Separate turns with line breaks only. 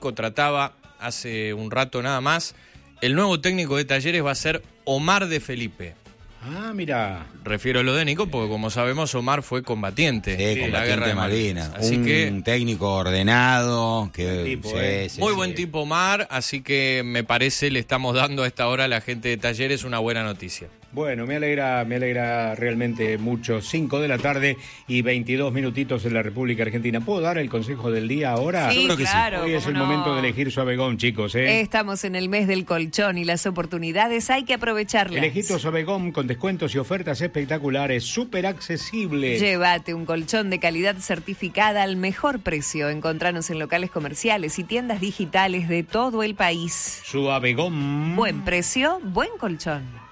Nico trataba hace un rato nada más. El nuevo técnico de Talleres va a ser Omar de Felipe.
Ah, mira.
Refiero a lo de Nico porque, como sabemos, Omar fue combatiente en la guerra de Malvinas.
Así un técnico ordenado, que
muy buen tipo Omar, así que me parece le estamos dando a esta hora a la gente de Talleres una buena noticia.
Bueno, me alegra realmente mucho. 5 de la tarde y 22 minutitos en la República Argentina. ¿Puedo dar el consejo del día ahora?
Sí, claro.
Hoy es el momento de elegir su Abegón, chicos.
Estamos en el mes del colchón y las oportunidades hay que aprovecharlas.
Elegí tu Abegón con descuentos y ofertas espectaculares, súper accesibles.
Llévate un colchón de calidad certificada al mejor precio. Encontranos en locales comerciales y tiendas digitales de todo el país.
Su Abegón.
Buen precio, buen colchón.